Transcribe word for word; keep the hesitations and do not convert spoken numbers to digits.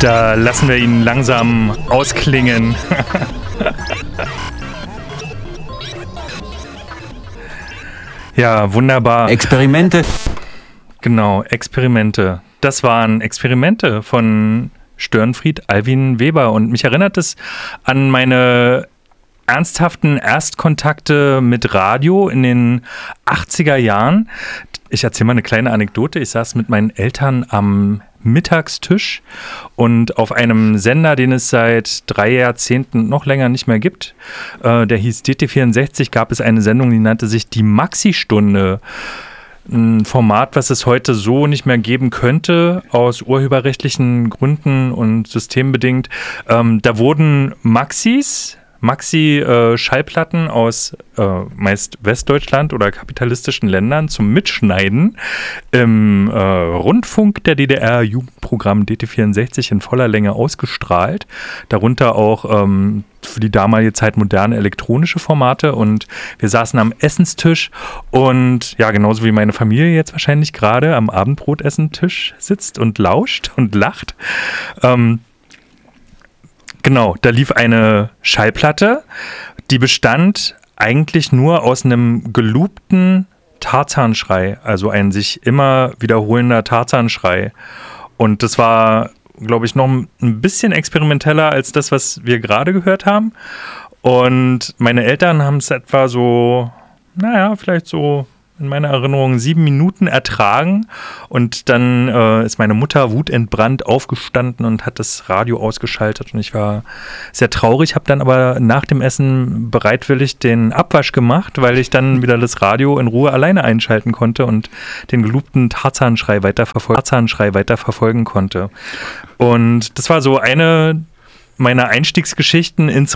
Da lassen wir ihn langsam ausklingen. Ja, wunderbar. Experimente. Genau, Experimente. Das waren Experimente von Störenfried Alwin Weber. Und mich erinnert es an meine ernsthaften Erstkontakte mit Radio in den achtziger Jahren. Ich erzähle mal eine kleine Anekdote. Ich saß mit meinen Eltern am Mittagstisch und auf einem Sender, den es seit drei Jahrzehnten noch länger nicht mehr gibt, äh, der hieß D T vierundsechzig, gab es eine Sendung, die nannte sich die Maxi-Stunde. Ein Format, was es heute so nicht mehr geben könnte, aus urheberrechtlichen Gründen und systembedingt. Ähm, da wurden Maxis, Maxi-Schallplatten aus äh, meist Westdeutschland oder kapitalistischen Ländern zum Mitschneiden im äh, Rundfunk der D D R, Jugendprogramm D T vierundsechzig, in voller Länge ausgestrahlt. Darunter auch ähm, für die damalige Zeit moderne elektronische Formate, und wir saßen am Essenstisch und ja, genauso wie meine Familie jetzt wahrscheinlich gerade am Abendbrotessentisch sitzt und lauscht und lacht. Ähm, Genau, da lief eine Schallplatte, die bestand eigentlich nur aus einem geloopten Tarzanschrei, also ein sich immer wiederholender Tarzanschrei. Und das war, glaube ich, noch ein bisschen experimenteller als das, was wir gerade gehört haben. Und meine Eltern haben es etwa so, naja, vielleicht so in meiner Erinnerung sieben Minuten ertragen, und dann äh, ist meine Mutter wutentbrannt aufgestanden und hat das Radio ausgeschaltet, und ich war sehr traurig, habe dann aber nach dem Essen bereitwillig den Abwasch gemacht, weil ich dann wieder das Radio in Ruhe alleine einschalten konnte und den geloopten Tarzanschrei weiterverfol- Tarzanschrei weiterverfolgen konnte. Und das war so eine meiner Einstiegsgeschichten ins